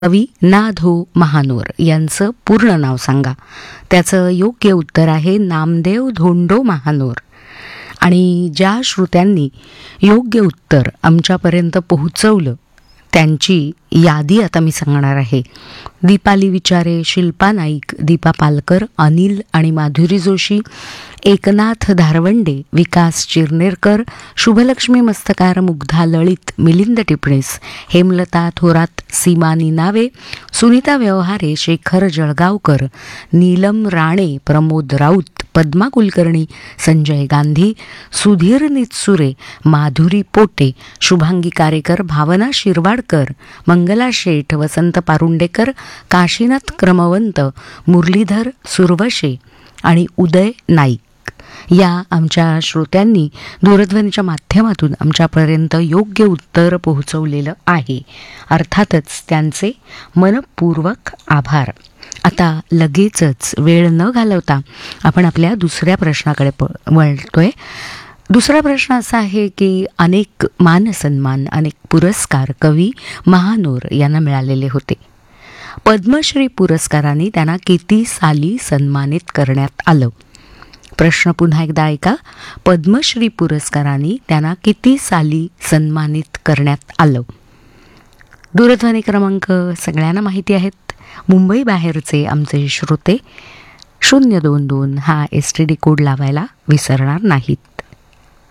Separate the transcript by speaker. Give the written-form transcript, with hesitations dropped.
Speaker 1: कवी ना.धो. महानोर यांचं पूर्ण नाव सांगा. त्याचं योग्य उत्तर आहे नामदेव धोंडो महानोर. आणि ज्या श्रोत्यांनी योग्य उत्तर आमच्यापर्यंत पोहोचवलं त्यांची यादी आता मी सांगणार आहे. दीपाली विचारे, शिल्पा नाईक, दीपा पालकर, अनिल आणि माधुरी जोशी, एकनाथ धारवंडे, विकास चिरनेरकर, शुभलक्ष्मी मस्तकार, मुग्धा लळित, मिलिंद टिपणीस, हेमलता थोरात, सीमा निनावे, सुनीता व्यवहारे, शेखर जळगावकर, नीलम राणे, प्रमोद राऊत, पद्मा कुलकर्णी, संजय गांधी, सुधीर नितसुरे, माधुरी पोटे, शुभांगी कारेकर, भावना शिरवाडकर, मंगला शेठ, वसंत पारुंडेकर, काशीनाथ क्रमवंत, मुरलीधर सुरवशे आणि उदय नाईक या आमच्या श्रोत्यांनी दूरध्वनीच्या माध्यमातून आमच्यापर्यंत योग्य उत्तर पोहोचवलेलं आहे. अर्थातच त्यांचे मनपूर्वक आभार. आता लगेचच वेळ न घालवता आपण आपल्या दुसऱ्या प्रश्नाकडे वळतोय. दुसरा प्रश्न असा आहे की अनेक मानसन्मान, अनेक पुरस्कार कवी महानोर यांना मिळालेले होते. पद्मश्री पुरस्काराने त्यांना किती साली सन्मानित करण्यात आलं? प्रश्न पुन्हा एकदा ऐका. पद्मश्री पुरस्काराने त्यांना किती साली सन्मानित करण्यात आलं? दूरध्वनी क्रमांक सगळ्यांना माहिती आहेत. मुंबई बाहेरचे आमचे श्रोते 022 हा STD कोड लावायला विसरणार नाहीत.